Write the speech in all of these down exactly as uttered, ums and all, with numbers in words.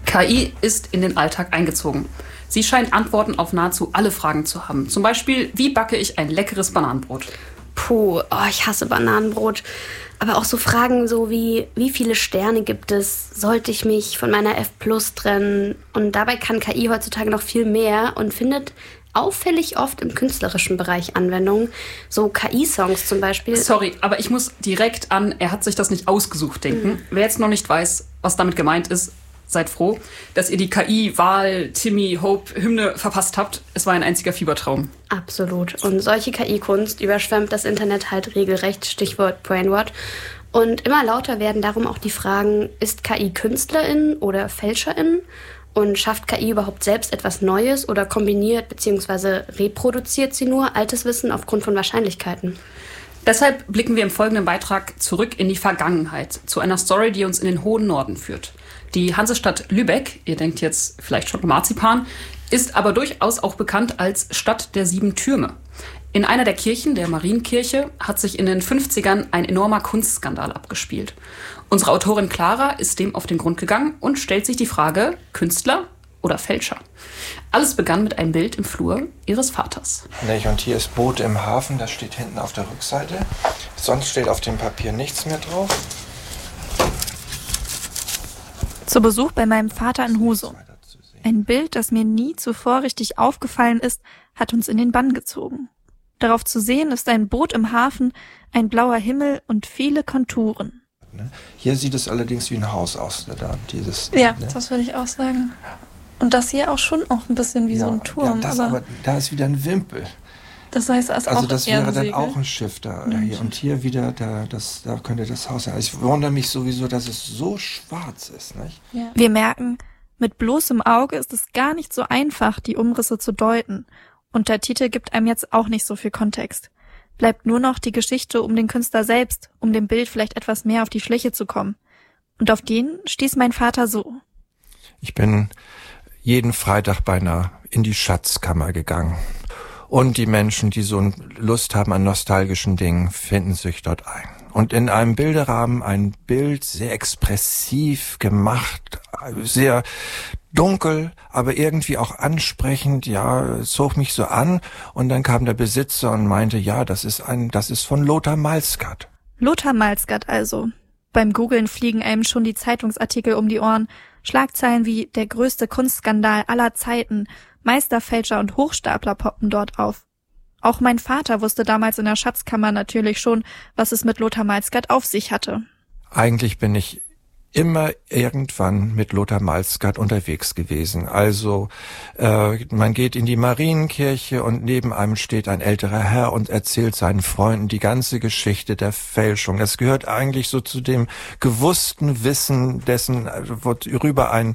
K I ist in den Alltag eingezogen. Sie scheint Antworten auf nahezu alle Fragen zu haben. Zum Beispiel, wie backe ich ein leckeres Bananenbrot? Puh, oh, ich hasse Bananenbrot. Aber auch so Fragen so wie, wie viele Sterne gibt es? Sollte ich mich von meiner F plus trennen? Und dabei kann K I heutzutage noch viel mehr und findet auffällig oft im künstlerischen Bereich Anwendung. So K I-Songs zum Beispiel. Sorry, aber ich muss direkt an, er hat sich das nicht ausgesucht denken. Mhm. Wer jetzt noch nicht weiß, was damit gemeint ist, seid froh, dass ihr die K I-Wahl, Timmy, Hope, Hymne verpasst habt. Es war ein einziger Fiebertraum. Absolut. Und solche K I-Kunst überschwemmt das Internet halt regelrecht, Stichwort Brainrot. Und immer lauter werden darum auch die Fragen, ist K I Künstlerin oder Fälscherin? Und schafft K I überhaupt selbst etwas Neues oder kombiniert bzw. reproduziert sie nur altes Wissen aufgrund von Wahrscheinlichkeiten? Deshalb blicken wir im folgenden Beitrag zurück in die Vergangenheit, zu einer Story, die uns in den hohen Norden führt. Die Hansestadt Lübeck, ihr denkt jetzt vielleicht schon Marzipan, ist aber durchaus auch bekannt als Stadt der sieben Türme. In einer der Kirchen, der Marienkirche, hat sich in den fünfzigern ein enormer Kunstskandal abgespielt. Unsere Autorin Clara ist dem auf den Grund gegangen und stellt sich die Frage, Künstler oder Fälscher? Alles begann mit einem Bild im Flur ihres Vaters. Und hier ist Boot im Hafen, das steht hinten auf der Rückseite. Sonst steht auf dem Papier nichts mehr drauf. Zu Besuch bei meinem Vater in Husum. Ein Bild, das mir nie zuvor richtig aufgefallen ist, hat uns in den Bann gezogen. Darauf zu sehen ist ein Boot im Hafen, ein blauer Himmel und viele Konturen. Hier sieht es allerdings wie ein Haus aus. Da, dieses, ja, ne? Das würde ich auch sagen. Und das hier auch schon auch ein bisschen wie ja, so ein Turm. Ja, das, aber, aber da ist wieder ein Wimpel. Das heißt, das also auch das wäre dann auch ein Schiff da. Mhm. Hier. Und hier wieder, da, das, da könnte das Haus sein. Also ich wundere mich sowieso, dass es so schwarz ist. Nicht? Ja. Wir merken, mit bloßem Auge ist es gar nicht so einfach, die Umrisse zu deuten. Und der Titel gibt einem jetzt auch nicht so viel Kontext. Bleibt nur noch die Geschichte um den Künstler selbst, um dem Bild vielleicht etwas mehr auf die Schliche zu kommen. Und auf den stieß mein Vater so. Ich bin jeden Freitag beinahe in die Schatzkammer gegangen. Und die Menschen, die so Lust haben an nostalgischen Dingen, finden sich dort ein. Und in einem Bilderrahmen ein Bild, sehr expressiv gemacht, sehr dunkel, aber irgendwie auch ansprechend, ja, es zog mich so an. Und dann kam der Besitzer und meinte, ja, das ist ein, das ist von Lothar Malskat. Lothar Malskat also. Beim Googlen fliegen einem schon die Zeitungsartikel um die Ohren. Schlagzeilen wie der größte Kunstskandal aller Zeiten, Meisterfälscher und Hochstapler poppen dort auf. Auch mein Vater wusste damals in der Schatzkammer natürlich schon, was es mit Lothar Malskat auf sich hatte. Eigentlich bin ich immer irgendwann mit Lothar Malskat unterwegs gewesen. Also äh, man geht in die Marienkirche und neben einem steht ein älterer Herr und erzählt seinen Freunden die ganze Geschichte der Fälschung. Das gehört eigentlich so zu dem gewussten Wissen dessen, worüber ein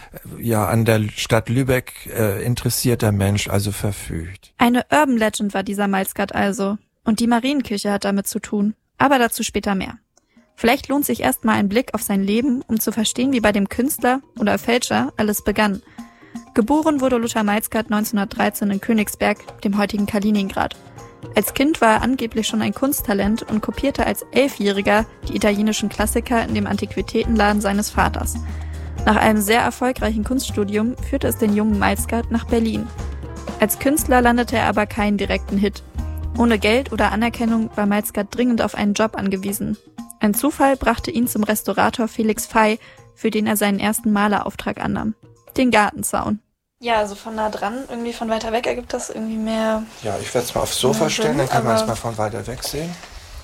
ja an der Stadt Lübeck äh, interessierter Mensch also verfügt. Eine Urban Legend war dieser Malskat also. Und die Marienkirche hat damit zu tun. Aber dazu später mehr. Vielleicht lohnt sich erstmal ein Blick auf sein Leben, um zu verstehen, wie bei dem Künstler oder Fälscher alles begann. Geboren wurde Lothar Malskat neunzehnhundertdreizehn in Königsberg, dem heutigen Kaliningrad. Als Kind war er angeblich schon ein Kunsttalent und kopierte als Elfjähriger die italienischen Klassiker in dem Antiquitätenladen seines Vaters. Nach einem sehr erfolgreichen Kunststudium führte es den jungen Malskat nach Berlin. Als Künstler landete er aber keinen direkten Hit. Ohne Geld oder Anerkennung war Malskat dringend auf einen Job angewiesen. Ein Zufall brachte ihn zum Restaurator Felix Fey, für den er seinen ersten Malerauftrag annahm. Den Gartenzaun. Ja, also von nah dran, irgendwie von weiter weg ergibt das irgendwie mehr... Ja, ich werde es mal aufs Sofa stellen, dann kann man es mal von weiter weg sehen.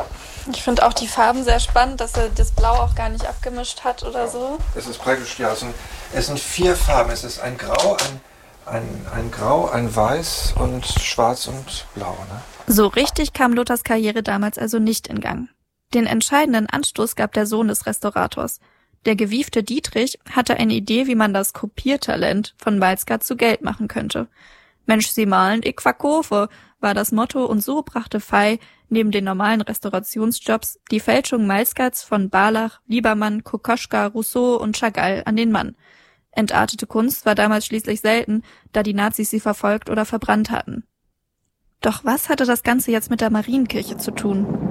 Ich finde auch die Farben sehr spannend, dass er das Blau auch gar nicht abgemischt hat oder so. Es ist praktisch, ja, es sind, es sind vier Farben. Es ist ein Grau, ein, ein, ein Grau, ein Weiß und Schwarz und Blau. Ne? So richtig kam Lothars Karriere damals also nicht in Gang. Den entscheidenden Anstoß gab der Sohn des Restaurators. Der gewiefte Dietrich hatte eine Idee, wie man das Kopiertalent von Malskat zu Geld machen könnte. Mensch, Sie malen, ich verkaufe, war das Motto, und so brachte Fey neben den normalen Restaurationsjobs die Fälschung Malskats von Barlach, Liebermann, Kokoschka, Rousseau und Chagall an den Mann. Entartete Kunst war damals schließlich selten, da die Nazis sie verfolgt oder verbrannt hatten. Doch was hatte das Ganze jetzt mit der Marienkirche zu tun?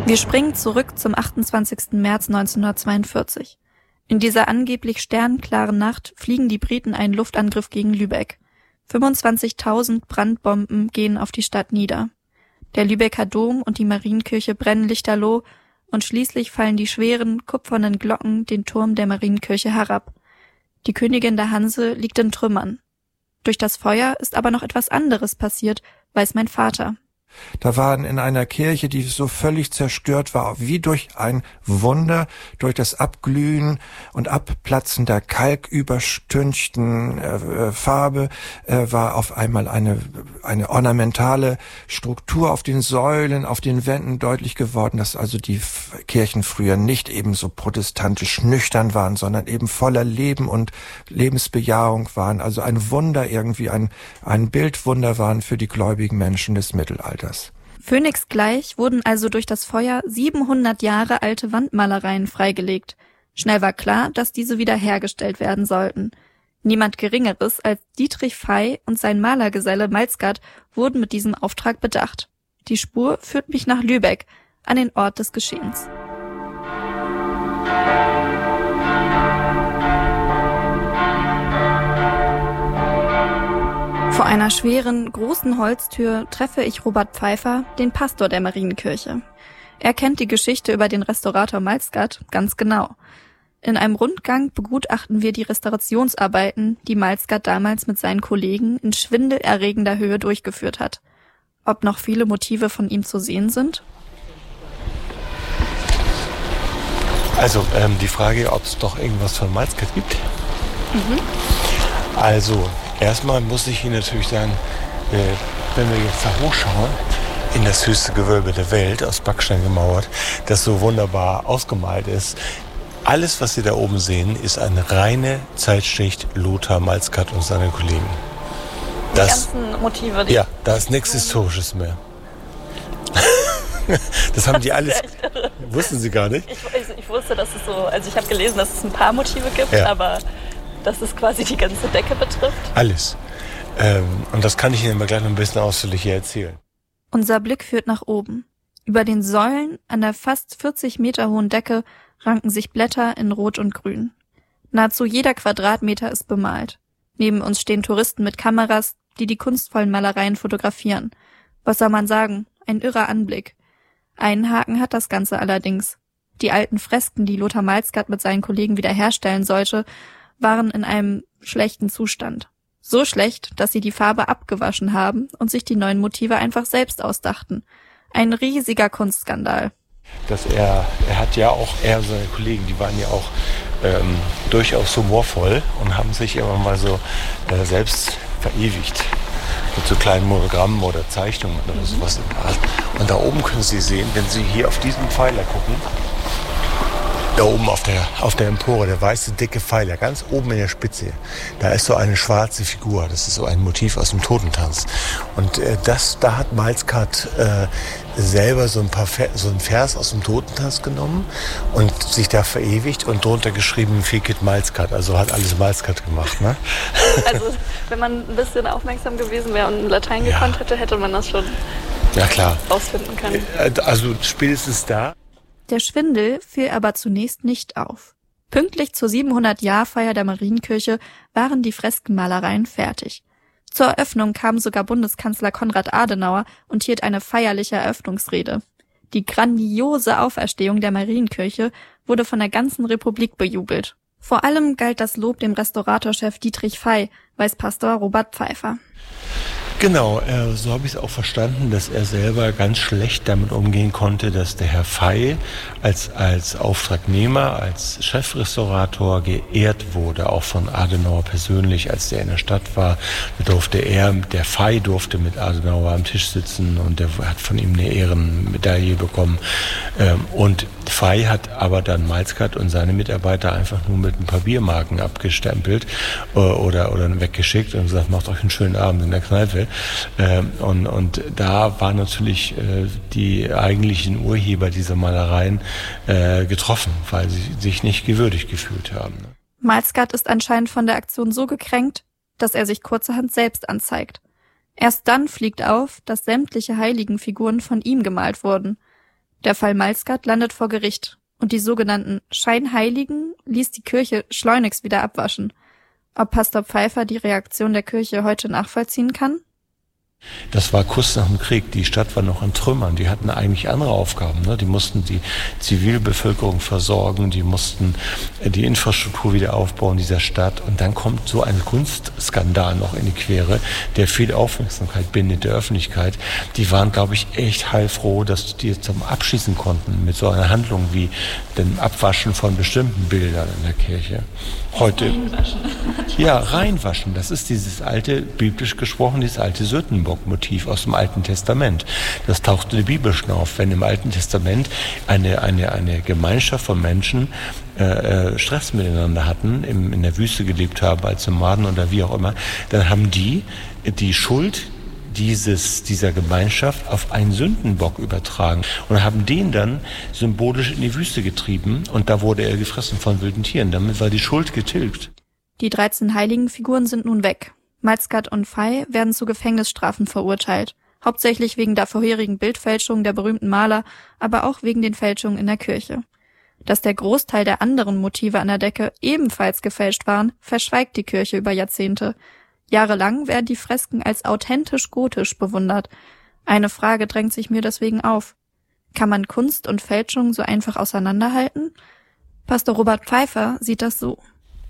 Wir springen zurück zum achtundzwanzigsten März neunzehnhundertzweiundvierzig. In dieser angeblich sternklaren Nacht fliegen die Briten einen Luftangriff gegen Lübeck. fünfundzwanzigtausend Brandbomben gehen auf die Stadt nieder. Der Lübecker Dom und die Marienkirche brennen lichterloh und schließlich fallen die schweren, kupfernen Glocken den Turm der Marienkirche herab. Die Königin der Hanse liegt in Trümmern. Durch das Feuer ist aber noch etwas anderes passiert, weiß mein Vater. Da waren in einer Kirche, die so völlig zerstört war, wie durch ein Wunder, durch das Abglühen und Abplatzen der kalküberstünchten äh, Farbe, äh, war auf einmal eine eine ornamentale Struktur auf den Säulen, auf den Wänden deutlich geworden, dass also die F- Kirchen früher nicht eben so protestantisch nüchtern waren, sondern eben voller Leben und Lebensbejahung waren. Also ein Wunder irgendwie, ein ein Bildwunder waren für die gläubigen Menschen des Mittelalters. Phönixgleich wurden also durch das Feuer siebenhundert Jahre alte Wandmalereien freigelegt. Schnell war klar, dass diese wiederhergestellt werden sollten. Niemand Geringeres als Dietrich Fey und sein Malergeselle Malsgaard wurden mit diesem Auftrag bedacht. Die Spur führt mich nach Lübeck, an den Ort des Geschehens. Vor einer schweren, großen Holztür treffe ich Robert Pfeiffer, den Pastor der Marienkirche. Er kennt die Geschichte über den Restaurator Malsgaard ganz genau. In einem Rundgang begutachten wir die Restaurationsarbeiten, die Malsgaard damals mit seinen Kollegen in schwindelerregender Höhe durchgeführt hat. Ob noch viele Motive von ihm zu sehen sind? Also ähm, die Frage, ob es doch irgendwas von Malsgaard gibt. Mhm. Also erstmal muss ich Ihnen natürlich sagen, äh, wenn wir jetzt da hochschauen, in das höchste Gewölbe der Welt, aus Backstein gemauert, das so wunderbar ausgemalt ist. Alles, was Sie da oben sehen, ist eine reine Zeitschicht Lothar Malsgaard und seine Kollegen. Das, die ganzen Motive. Die ja, da ist nichts Historisches mehr. Das haben die alles, wussten Sie gar nicht? Ich, ich, ich wusste, dass es so, also ich habe gelesen, dass es ein paar Motive gibt, ja. aber dass es quasi die ganze Decke betrifft. Alles. Ähm, und das kann ich Ihnen aber gleich noch ein bisschen ausführlicher erzählen. Unser Blick führt nach oben. Über den Säulen an der fast vierzig Meter hohen Decke ranken sich Blätter in Rot und Grün. Nahezu jeder Quadratmeter ist bemalt. Neben uns stehen Touristen mit Kameras, die die kunstvollen Malereien fotografieren. Was soll man sagen? Ein irrer Anblick. Einen Haken hat das Ganze allerdings. Die alten Fresken, die Lothar Malsgaard mit seinen Kollegen wiederherstellen sollte, waren in einem schlechten Zustand. So schlecht, dass sie die Farbe abgewaschen haben und sich die neuen Motive einfach selbst ausdachten. Ein riesiger Kunstskandal. Dass er, er hat ja auch, er und seine Kollegen, die waren ja auch ähm, durchaus humorvoll und haben sich immer mal so äh, selbst verewigt. Mit so kleinen Monogrammen oder Zeichnungen oder sowas in der Art. Und da oben können Sie sehen, wenn Sie hier auf diesen Pfeiler gucken, da oben auf der, auf der Empore, der weiße, dicke Pfeiler, ganz oben in der Spitze, da ist so eine schwarze Figur. Das ist so ein Motiv aus dem Totentanz. Und äh, das, da hat Malsgaard äh, selber so ein paar Ver- so einen Vers aus dem Totentanz genommen und sich da verewigt und drunter geschrieben, Fake it Malsgaard. Also hat alles Malsgaard gemacht, ne? Also, wenn man ein bisschen aufmerksam gewesen wäre und in Latein ja. gekonnt hätte, hätte man das schon ja, klar. rausfinden können. Also spätestens da. Der Schwindel fiel aber zunächst nicht auf. Pünktlich zur siebenhundert-Jahr-Feier der Marienkirche waren die Freskenmalereien fertig. Zur Eröffnung kam sogar Bundeskanzler Konrad Adenauer und hielt eine feierliche Eröffnungsrede. Die grandiose Auferstehung der Marienkirche wurde von der ganzen Republik bejubelt. Vor allem galt das Lob dem Restauratorchef Dietrich Fey, weiß Pastor Robert Pfeiffer. Genau, äh, so habe ich es auch verstanden, dass er selber ganz schlecht damit umgehen konnte, dass der Herr Fey als als Auftragnehmer, als Chefrestaurator geehrt wurde, auch von Adenauer persönlich, als der in der Stadt war. Da durfte er, der Fey durfte mit Adenauer am Tisch sitzen und der hat von ihm eine Ehrenmedaille bekommen. Ähm, und Fey hat aber dann Malsgaard und seine Mitarbeiter einfach nur mit ein paar Biermarken abgestempelt äh, oder oder weggeschickt und gesagt, macht euch einen schönen Abend in der Kneipe. Ähm, und, und da waren natürlich äh, die eigentlichen Urheber dieser Malereien äh, getroffen, weil sie sich nicht gewürdigt gefühlt haben. Malsgaard ist anscheinend von der Aktion so gekränkt, dass er sich kurzerhand selbst anzeigt. Erst dann fliegt auf, dass sämtliche Heiligenfiguren von ihm gemalt wurden. Der Fall Malskat landet vor Gericht und die sogenannten Scheinheiligen ließ die Kirche schleunigst wieder abwaschen. Ob Pastor Pfeiffer die Reaktion der Kirche heute nachvollziehen kann? Das war kurz nach dem Krieg. Die Stadt war noch in Trümmern. Die hatten eigentlich andere Aufgaben. Ne? Die mussten die Zivilbevölkerung versorgen, die mussten die Infrastruktur wieder aufbauen dieser Stadt. Und dann kommt so ein Kunstskandal noch in die Quere, der viel Aufmerksamkeit bindet der Öffentlichkeit. Die waren, glaube ich, echt heilfroh, dass die jetzt abschließen konnten mit so einer Handlung wie dem Abwaschen von bestimmten Bildern in der Kirche. Heute, reinwaschen. Ja, reinwaschen. Das ist dieses alte, biblisch gesprochen, dieses alte Sündenbock-Motiv aus dem Alten Testament. Das taucht in der Bibel schon auf. Wenn im Alten Testament eine, eine, eine Gemeinschaft von Menschen äh, Stress miteinander hatten, im, in der Wüste gelebt haben als Nomaden oder wie auch immer, dann haben die die Schuld dieses, dieser Gemeinschaft auf einen Sündenbock übertragen und haben den dann symbolisch in die Wüste getrieben und da wurde er gefressen von wilden Tieren. Damit war die Schuld getilgt. Die dreizehn Heiligenfiguren sind nun weg. Malskat und Fey werden zu Gefängnisstrafen verurteilt, hauptsächlich wegen der vorherigen Bildfälschung der berühmten Maler, aber auch wegen den Fälschungen in der Kirche. Dass der Großteil der anderen Motive an der Decke ebenfalls gefälscht waren, verschweigt die Kirche über Jahrzehnte. Jahrelang werden die Fresken als authentisch gotisch bewundert. Eine Frage drängt sich mir deswegen auf. Kann man Kunst und Fälschung so einfach auseinanderhalten? Pastor Robert Pfeiffer sieht das so.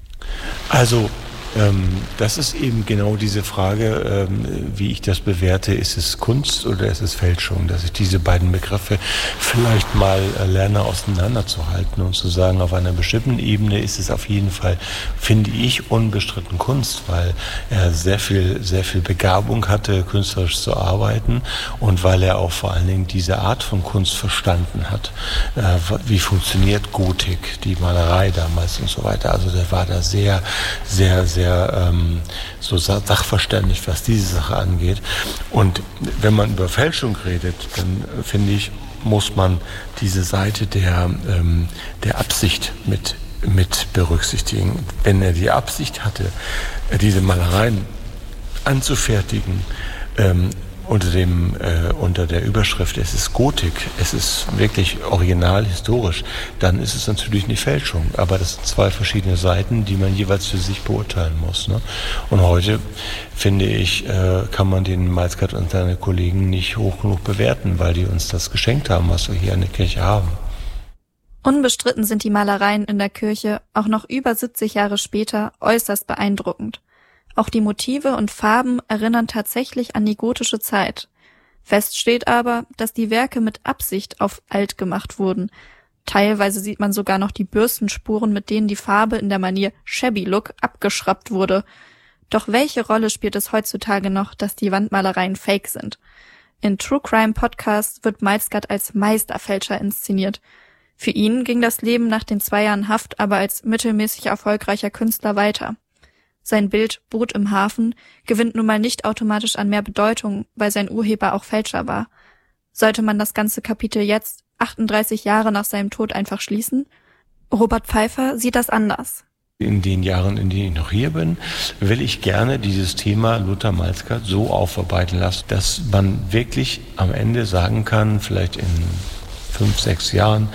Also, ähm, das ist eben genau diese Frage, ähm, wie ich das bewerte. Ist es Kunst oder ist es Fälschung? Dass ich diese beiden Begriffe vielleicht mal äh, lerne auseinanderzuhalten und zu sagen, auf einer bestimmten Ebene ist es auf jeden Fall, finde ich, unbestritten Kunst, weil er sehr viel, sehr viel Begabung hatte, künstlerisch zu arbeiten und weil er auch vor allen Dingen diese Art von Kunst verstanden hat. Äh, wie funktioniert Gotik, die Malerei damals und so weiter. Also der war da sehr, sehr, sehr sehr ähm, so sachverständig, was diese Sache angeht. Und wenn man über Fälschung redet, dann äh, finde ich, muss man diese Seite der, ähm, der Absicht mit, mit berücksichtigen. Wenn er die Absicht hatte, äh, diese Malereien anzufertigen, ähm, unter dem äh, unter der Überschrift, es ist Gotik, es ist wirklich original, historisch, dann ist es natürlich eine Fälschung. Aber das sind zwei verschiedene Seiten, die man jeweils für sich beurteilen muss. Ne? Und heute, finde ich, äh, kann man den Malskat und seine Kollegen nicht hoch genug bewerten, weil die uns das geschenkt haben, was wir hier in der Kirche haben. Unbestritten sind die Malereien in der Kirche auch noch über siebzig Jahre später äußerst beeindruckend. Auch die Motive und Farben erinnern tatsächlich an die gotische Zeit. Fest steht aber, dass die Werke mit Absicht auf alt gemacht wurden. Teilweise sieht man sogar noch die Bürstenspuren, mit denen die Farbe in der Manier Shabby Look abgeschraubt wurde. Doch welche Rolle spielt es heutzutage noch, dass die Wandmalereien fake sind? In True Crime Podcasts wird Malskat als Meisterfälscher inszeniert. Für ihn ging das Leben nach den zwei Jahren Haft aber als mittelmäßig erfolgreicher Künstler weiter. Sein Bild Boot im Hafen gewinnt nun mal nicht automatisch an mehr Bedeutung, weil sein Urheber auch Fälscher war. Sollte man das ganze Kapitel jetzt, achtunddreißig Jahre nach seinem Tod, einfach schließen? Robert Pfeiffer sieht das anders. In den Jahren, in denen ich noch hier bin, will ich gerne dieses Thema Lothar Malskat so aufarbeiten lassen, dass man wirklich am Ende sagen kann, vielleicht in fünf, sechs Jahren,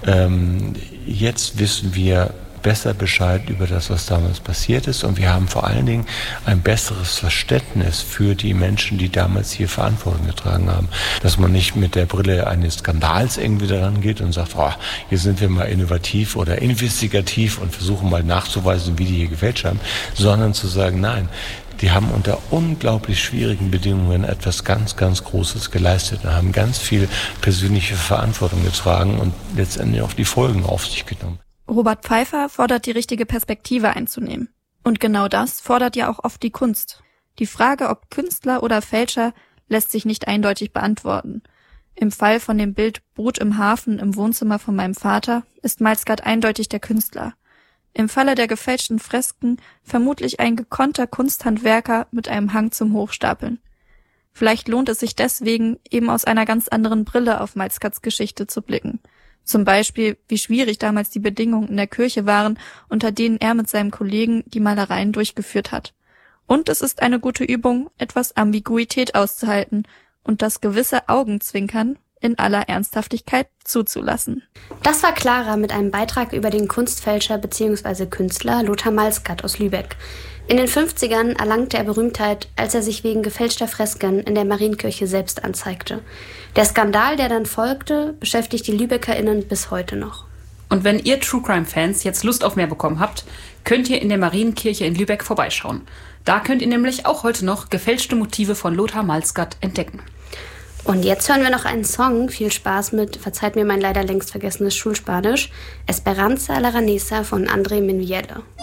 ähm, jetzt wissen wir besser Bescheid über das, was damals passiert ist. Und wir haben vor allen Dingen ein besseres Verständnis für die Menschen, die damals hier Verantwortung getragen haben. Dass man nicht mit der Brille eines Skandals irgendwie daran geht und sagt, oh, hier sind wir mal innovativ oder investigativ und versuchen mal nachzuweisen, wie die hier gefälscht haben, sondern zu sagen, nein, die haben unter unglaublich schwierigen Bedingungen etwas ganz, ganz Großes geleistet und haben ganz viel persönliche Verantwortung getragen und letztendlich auch die Folgen auf sich genommen. Robert Pfeiffer fordert, die richtige Perspektive einzunehmen. Und genau das fordert ja auch oft die Kunst. Die Frage, ob Künstler oder Fälscher, lässt sich nicht eindeutig beantworten. Im Fall von dem Bild Boot im Hafen im Wohnzimmer von meinem Vater ist Malskat eindeutig der Künstler. Im Falle der gefälschten Fresken vermutlich ein gekonnter Kunsthandwerker mit einem Hang zum Hochstapeln. Vielleicht lohnt es sich deswegen, eben aus einer ganz anderen Brille auf Malskats Geschichte zu blicken. Zum Beispiel, wie schwierig damals die Bedingungen in der Kirche waren, unter denen er mit seinem Kollegen die Malereien durchgeführt hat. Und es ist eine gute Übung, etwas Ambiguität auszuhalten und das gewisse Augenzwinkern, in aller Ernsthaftigkeit zuzulassen. Das war Clara mit einem Beitrag über den Kunstfälscher bzw. Künstler Lothar Malsgaard aus Lübeck. In den fünfzigern erlangte er Berühmtheit, als er sich wegen gefälschter Fresken in der Marienkirche selbst anzeigte. Der Skandal, der dann folgte, beschäftigt die LübeckerInnen bis heute noch. Und wenn ihr True Crime Fans jetzt Lust auf mehr bekommen habt, könnt ihr in der Marienkirche in Lübeck vorbeischauen. Da könnt ihr nämlich auch heute noch gefälschte Motive von Lothar Malsgaard entdecken. Und jetzt hören wir noch einen Song. Viel Spaß mit, verzeiht mir mein leider längst vergessenes Schulspanisch, Esperanza la Ranesa von André Menuelle.